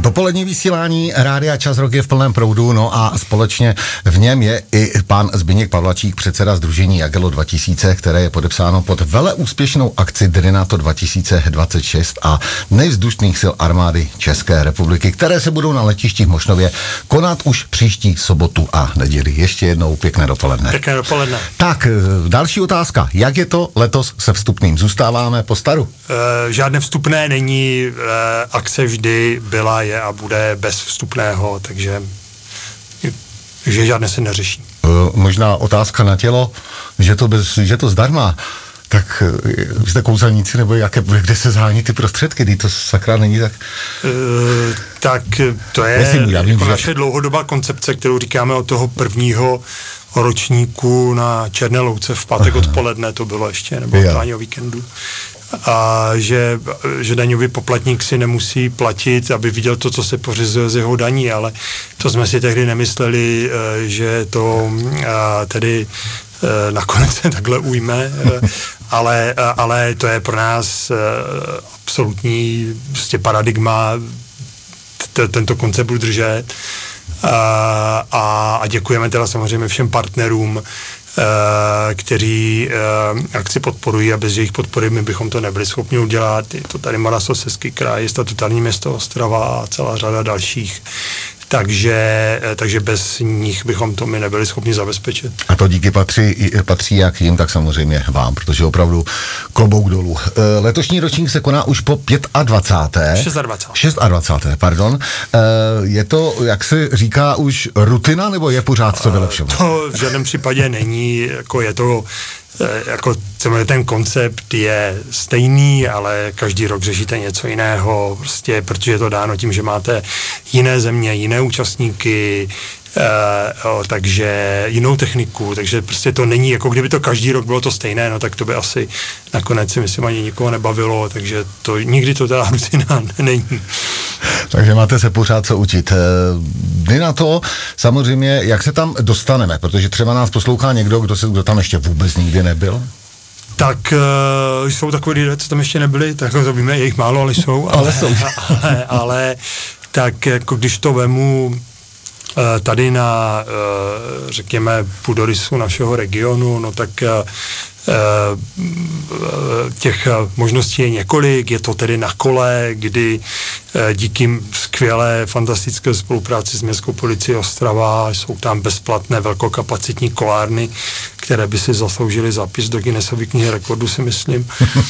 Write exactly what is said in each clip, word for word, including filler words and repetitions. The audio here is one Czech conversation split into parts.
Dopolední vysílání Rádia Čas Rock je v plném proudu, no a společně v něm je i pan Zbyněk Pavlačík, předseda Sdružení Jagello dva tisíce, které je podepsáno pod veleúspěšnou akci Drynato dva tisíce dvacet šest a nejvzdušných sil armády České republiky, které se budou na letišti v Mošnově konat už příští sobotu a neděli. Ještě jednou pěkné dopoledne. Pěkné dopoledne. Tak, další otázka. Jak je to letos se vstupným? Zůstáváme po staru? E, žádné vstupné není, e, akce vždy byla, je a bude bez vstupného, takže že žádné se neřeší. E, možná otázka na tělo, že to, bez, že to zdarma. Tak vy jste kouzelníci, nebo jaké, kde se zhání ty prostředky, kdy to sakra není tak? E, tak to je Jestli, já vím, jako že... naše dlouhodobá koncepce, kterou říkáme od toho prvního ročníku na Černé louce v pátek Aha. odpoledne, to bylo ještě, nebo ani o víkendu. A že, že daňový poplatník si nemusí platit, aby viděl to, co se pořizuje z jeho daní, ale to jsme si tehdy nemysleli, že to tedy nakonec se takhle ujme, ale, ale to je pro nás absolutní prostě paradigma t- tento koncept udržet a, a děkujeme teda samozřejmě všem partnerům, kteří akci podporují a bez jejich podpory my bychom to nebyli schopni udělat. Je to tady Moravskoslezský kraj, statutární město Ostrava a celá řada dalších. Takže, takže bez nich bychom to my nebyli schopni zabezpečit. A to díky patří, patří jak jim, tak samozřejmě vám, protože opravdu klobouk dolů. Letošní ročník se koná už po dvacáté páté dvacáté šesté pardon. Je to, jak se říká, už rutina, nebo je pořád co vylepšovat? To v žádném případě není, jako je to jako ten koncept je stejný, ale každý rok řešíte něco jiného, prostě, protože je to dáno tím, že máte jiné země, jiné účastníky, e, o, takže jinou techniku, takže prostě to není, jako kdyby to každý rok bylo to stejné, no tak to by asi nakonec si myslím ani nikoho nebavilo, takže to nikdy to teda rutina není. Takže máte se pořád co učit. Kdy na to, samozřejmě, jak se tam dostaneme, protože třeba nás poslouchá někdo, kdo, se, kdo tam ještě vůbec nikdy nebyl? Tak uh, jsou takový lidé, co tam ještě nebyli, tak to víme, je jich málo, ale jsou. Ale, ale jsou. Ale, ale tak jako když to vemu uh, tady na, uh, řekněme, půdorysu našeho regionu, no tak uh, těch možností je několik, je to tedy na kole, kdy díky skvělé, fantastické spolupráci s městskou policií Ostrava jsou tam bezplatné velkokapacitní kolárny, které by si zasloužily zápis do Guinnessovy knihy rekordů, si myslím.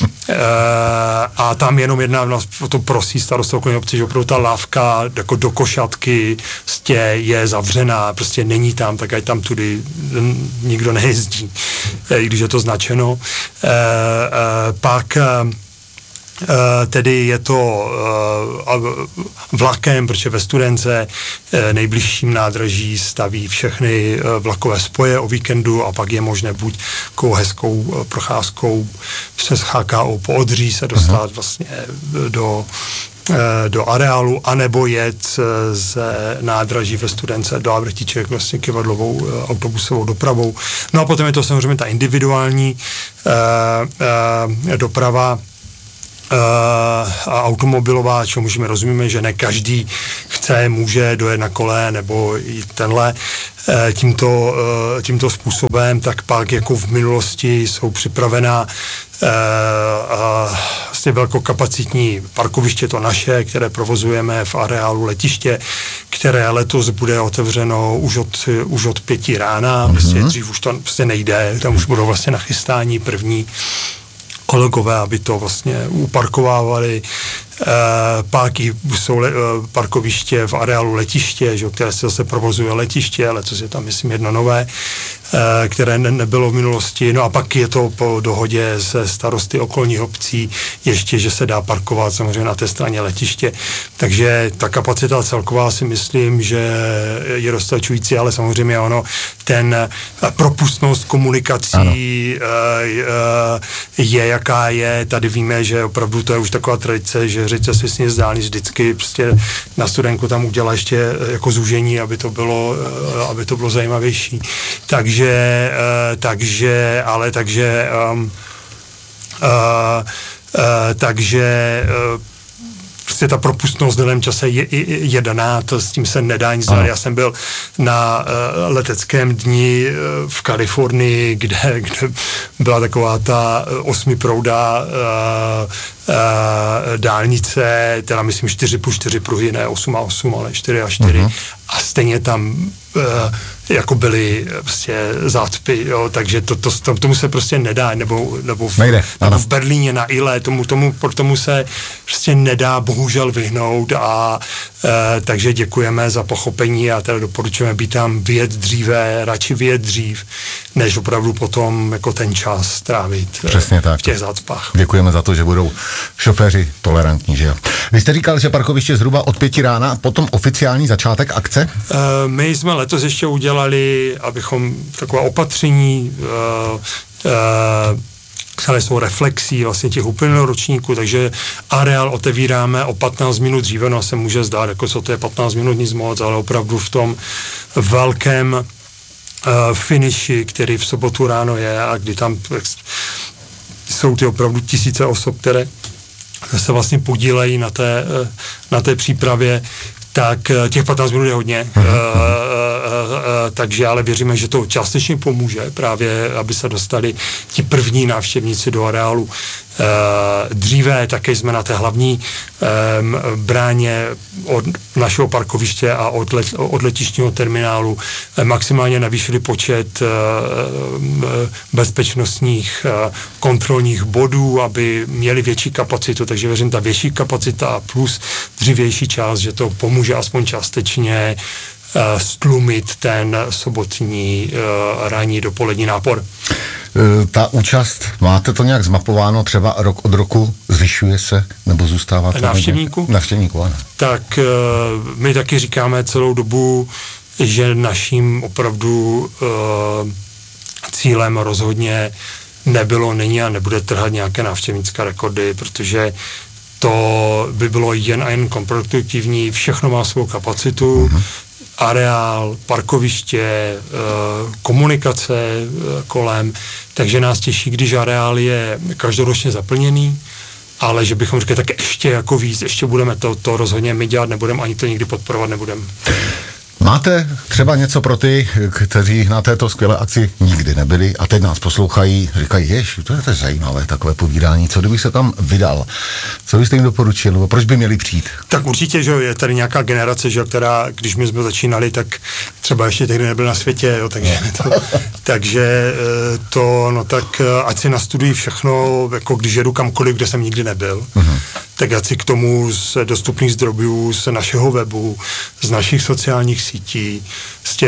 A tam jenom jedna nás o to prosí starosta okolní obce, že opravdu ta lávka jako do košatky stě je zavřená, prostě není tam, tak ať tam tudy nikdo nejezdí, i když je to značeno. E, e, pak e, tedy je to e, vlakem, protože ve Studence e, nejbližším nádraží staví všechny e, vlakové spoje o víkendu a pak je možné buď kou hezkou e, procházkou přes H K O po Odří se dostat Aha. vlastně do do areálu, anebo jet z nádraží ve Studence do Avrtiček vlastně kivadlovou autobusovou dopravou. No a potom je to samozřejmě ta individuální eh, eh, doprava a automobilová, čemu my rozumíme, že ne každý chce, může dojet na kole nebo jít tenhle tímto, tímto způsobem, tak pak jako v minulosti jsou připravená vlastně velkokapacitní parkoviště, to naše, které provozujeme v areálu letiště, které letos bude otevřeno už od, už od pěti rána, mm-hmm. prostě dřív už to prostě nejde, tam už budou vlastně nachystání první kolegové, aby to vlastně uparkovávali. E, pak jsou le, e, parkoviště v areálu letiště, že, které se zase provozuje letiště, ale co je tam, myslím, jedno nové, e, které ne, nebylo v minulosti. No a pak je to po dohodě se starosty okolních obcí ještě, že se dá parkovat samozřejmě na té straně letiště. Takže ta kapacita celková si myslím, že je dostačující, ale samozřejmě ono, ten propustnost komunikací e, e, je jaká je. Tady víme, že opravdu to je už taková tradice, že řidič silnic dálnic vždycky prostě na Studenku tam udělá ještě jako zúžení, aby to bylo, aby to bylo zajímavější. Takže, takže, ale takže um, uh, uh, takže uh, prostě ta propustnost v daném čase je, je, je daná, to s tím se nedá nic dělat. Já jsem byl na uh, leteckém dni uh, v Kalifornii, kde, kde byla taková ta osmiprouda uh, uh, dálnice, teda myslím čtyři plus čtyři pruhy, ne osm a osm, ale čtyři a čtyři. Uh-huh. A stejně tam uh, jako byly prostě zácpy, jo, takže to, to, to, tomu se prostě nedá, nebo, nebo, v, Nejde, nebo v Berlíně na Ile, tomu, tomu, tomu se prostě nedá bohužel vyhnout a e, takže děkujeme za pochopení a teda doporučujeme být tam vyjet dříve, radši vyjet dřív, než opravdu potom jako ten čas trávit Přesně tak. v těch zácpách. Děkujeme za to, že budou šoféři tolerantní, že jo. Vy jste říkal, že parkoviště zhruba od pěti rána a potom oficiální začátek akce? E, my jsme letos ještě udělali, abychom taková opatření e, e, které jsou reflexí vlastně těch uplynulého ročníku, takže areál otevíráme o patnáct minut dříve, no se může zdát, jako co to je patnáct minut, nic moc, ale opravdu v tom velkém uh, finiši, který v sobotu ráno je a kdy tam jsou ty opravdu tisíce osob, které se vlastně podílejí na té, na té přípravě, tak těch patnáct minut je hodně, uh, uh, uh, uh, takže ale věříme, že to částečně pomůže právě, aby se dostali ti první návštěvníci do areálu. Uh, dříve také jsme na té hlavní um, bráně od našeho parkoviště a od, let, od letištního terminálu maximálně navýšili počet uh, bezpečnostních uh, kontrolních bodů, aby měli větší kapacitu, takže věřím, ta větší kapacita plus dřívější čas, že to pomůže může aspoň částečně uh, stlumit ten sobotní uh, ranní dopolední nápor. Ta účast, máte to nějak zmapováno, třeba rok od roku zvyšuje se, nebo zůstává to? Návštěvníků? Návštěvníků, ano. Tak uh, my taky říkáme celou dobu, že naším opravdu uh, cílem rozhodně nebylo, není a nebude trhat nějaké návštěvnické rekordy, protože to by bylo jen a jen kontraproduktivní, všechno má svou kapacitu, uh-huh. areál, parkoviště, komunikace kolem, takže nás těší, když areál je každoročně zaplněný, ale že bychom řekli, tak ještě jako víc, ještě budeme to, to rozhodně my dělat nebudeme, ani to nikdy podporovat nebudeme. Máte třeba něco pro ty, kteří na této skvělé akci nikdy nebyli a teď nás poslouchají, říkají, jež, to je to zajímavé, takové povídání, co kdyby se tam vydal? Co byste jim doporučil, nebo proč by měli přijít? Tak určitě, že je tady nějaká generace, že která, když my jsme začínali, tak třeba ještě tehdy nebyl na světě, jo, takže, to, takže to, no tak ať si nastudují všechno, jako když jedu kamkoliv, kde jsem nikdy nebyl. Uh-huh. Tak ať si k tomu z dostupných zdrojů, z našeho webu, z našich sociálních sítí, stě,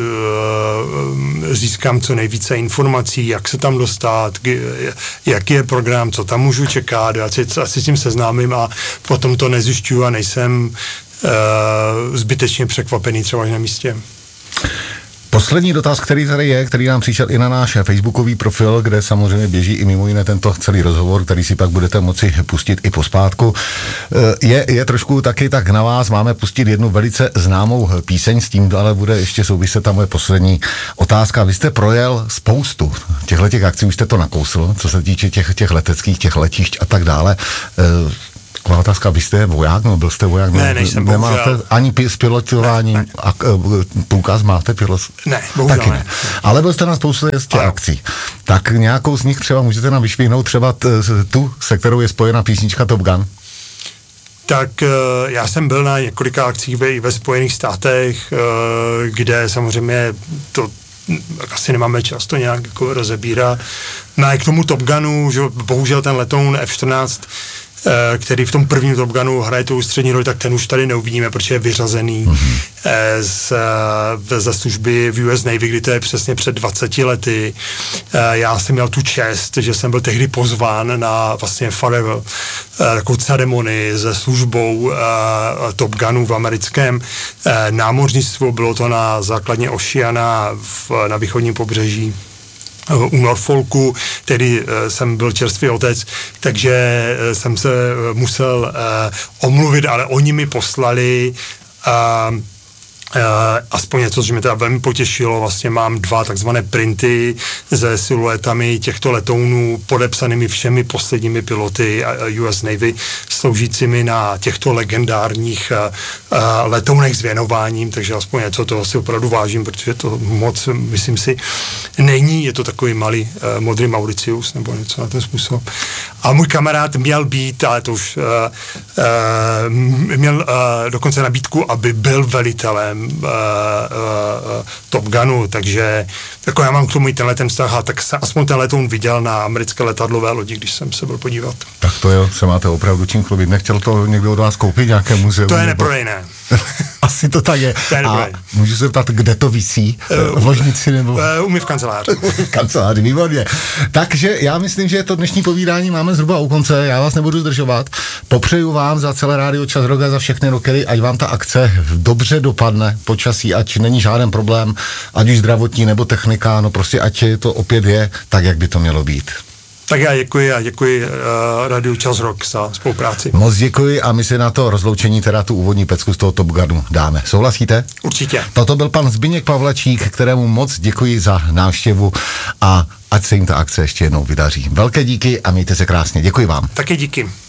uh, získám co nejvíce informací, jak se tam dostat, jaký je program, co tam můžu čekat, ať si, ať si s tím seznámím a potom to nezjišťuju a nejsem uh, zbytečně překvapený třeba na místě. Poslední dotaz, který tady je, který nám přišel i na náš facebookový profil, kde samozřejmě běží i mimo jiné tento celý rozhovor, který si pak budete moci pustit i pospátku. Je, je trošku taky tak na vás, máme pustit jednu velice známou píseň, s tím ale bude ještě souviset ta moje poslední otázka. Vy jste projel spoustu těchto těch akcí, už jste to nakousl, co se týče těch, těch leteckých, těch letišť a tak dále. Taková otázka, vy jste voják, no byl jste voják? Ne, nejsem, nemáte bohužel. Ani s pilotováním, ne, ne. a průkaz máte pilot? Ne, bohužel Taky ne. ne. Ale byl jste na spoustu z těch akcí. Tak nějakou z nich třeba můžete nám vyšvihnout, třeba t, tu, se kterou je spojena písnička Top Gun? Tak já jsem byl na několika akcích ve, ve Spojených státech, kde samozřejmě to asi nemáme čas to nějak jako rozebírat. No a k tomu Top Gunu, že bohužel ten letoun F čtrnáct, který v tom prvním Top Gunu hraje tu ústřední roli, tak ten už tady neuvidíme, protože je vyřazený mm-hmm. z, ze služby v U S Navy, kdy to je přesně před dvaceti lety. Já jsem měl tu čest, že jsem byl tehdy pozván na vlastně farewell, takovou ceremonii se službou Top Gunu v americkém námořnictvu. Bylo to na základně Oceana v, na východním pobřeží u Norfolku, tedy uh, jsem byl čerstvý otec, takže uh, jsem se uh, musel uh, omluvit, ale oni mi poslali uh, Uh, aspoň něco, že mě teda velmi potěšilo, vlastně mám dva takzvané printy se siluetami těchto letounů podepsanými všemi posledními piloty U S Navy sloužícími na těchto legendárních uh, uh, letounech s věnováním, takže aspoň něco toho si opravdu vážím, protože to moc, myslím si, není, je to takový malý uh, modrý Mauritius nebo něco na ten způsob. A můj kamarád měl být, ale to už uh, uh, měl uh, dokonce nabídku, aby byl velitelem Uh, uh, uh, Top Gunu, takže jako já mám k tomu i tenhle ten vztah, a tak se aspoň ten letoun viděl na americké letadlové lodi, když jsem se byl podívat. Tak to jo, se máte opravdu čím chlubit. Nechtěl to někdo od vás koupit, nějaké muzeum? To je neprodejné. Asi to tak je. To je a můžu se ptát, kde to visí? Uh, v ložnici nebo? Uh, u mě v kanceláři. V kanceláři, výborně. Takže já myslím, že to dnešní povídání máme zhruba u konce, já vás nebudu zdržovat. Popřeju vám za celé rádio Čas Roka, za všechny rockery, ať vám ta akce dobře dopadne, počasí, ať není žádný problém, ať už zdravotní nebo technika, no prostě ať to opět je tak, jak by to mělo být. Tak já děkuji a děkuji uh, Radiu Čas Rock za spolupráci. Moc děkuji a my si na to rozloučení teda tu úvodní pecku z toho Top Gunu dáme. Souhlasíte? Určitě. Toto byl pan Zbyněk Pavlačík, kterému moc děkuji za návštěvu a ať se jim ta akce ještě jednou vydaří. Velké díky a mějte se krásně. Děkuji vám. Taky díky.